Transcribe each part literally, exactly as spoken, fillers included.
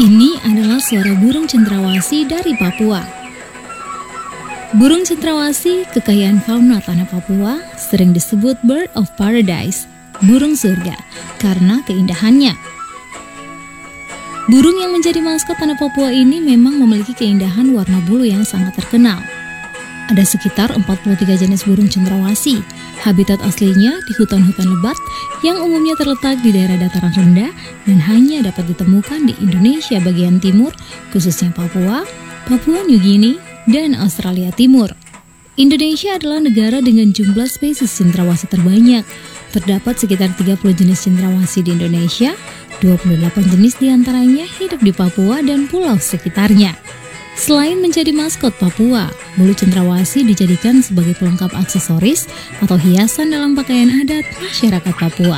Ini adalah suara burung cendrawasih dari Papua. Burung cendrawasih, kekayaan fauna tanah Papua, sering disebut bird of paradise, burung surga, karena keindahannya. Burung yang menjadi maskot tanah Papua ini memang memiliki keindahan warna bulu yang sangat terkenal. Ada sekitar empat puluh tiga jenis burung cendrawasih. Habitat aslinya di hutan-hutan lebat yang umumnya terletak di daerah dataran rendah dan hanya dapat ditemukan di Indonesia bagian timur, khususnya Papua, Papua New Guinea, dan Australia Timur. Indonesia adalah negara dengan jumlah spesies cendrawasih terbanyak. Terdapat sekitar tiga puluh jenis cendrawasih di Indonesia, dua puluh delapan jenis diantaranya hidup di Papua dan pulau sekitarnya. Selain menjadi maskot Papua, bulu cendrawasih dijadikan sebagai pelengkap aksesoris atau hiasan dalam pakaian adat masyarakat Papua.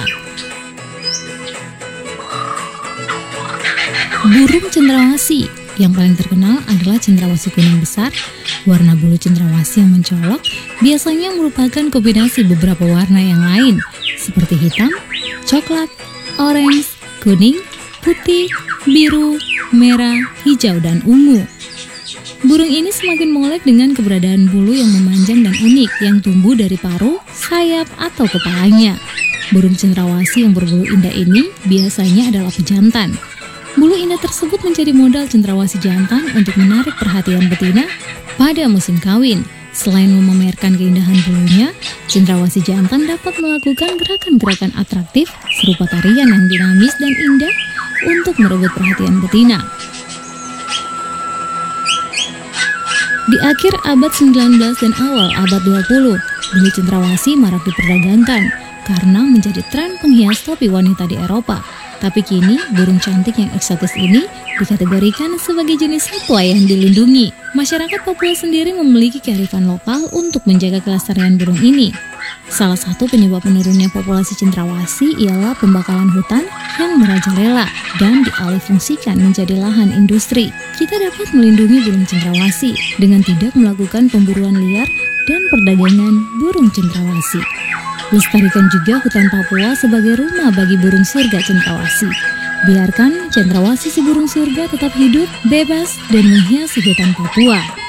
Burung cendrawasih yang paling terkenal adalah cendrawasih kuning besar. Warna bulu cendrawasih yang mencolok biasanya merupakan kombinasi beberapa warna yang lain seperti hitam, coklat, orange, kuning, putih, biru, merah, hijau, dan ungu. Burung ini semakin molek dengan keberadaan bulu yang memanjang dan unik yang tumbuh dari paruh, sayap, atau kepalanya. Burung cendrawasih yang berbulu indah ini biasanya adalah pejantan. Bulu indah tersebut menjadi modal cendrawasih jantan untuk menarik perhatian betina pada musim kawin. Selain memamerkan keindahan bulunya, cendrawasih jantan dapat melakukan gerakan-gerakan atraktif serupa tarian yang dinamis dan indah untuk merebut perhatian betina. Di akhir abad sembilan belas dan awal abad dua puluh, bulu cendrawasih marak diperdagangkan karena menjadi tren penghias topi wanita di Eropa. Tapi kini, burung cantik yang eksotis ini dikategorikan sebagai jenis satwa yang dilindungi. Masyarakat Papua sendiri memiliki kearifan lokal untuk menjaga kelestarian burung ini. Salah satu penyebab menurunnya populasi cendrawasih ialah pembakaran hutan yang merajalela dan dialihfungsikan menjadi lahan industri. Kita dapat melindungi burung cendrawasih dengan tidak melakukan pemburuan liar dan perdagangan burung cendrawasih. Lestarikan juga hutan Papua sebagai rumah bagi burung surga cendrawasih. Biarkan cendrawasih si burung surga tetap hidup, bebas, dan menghiasi hutan Papua.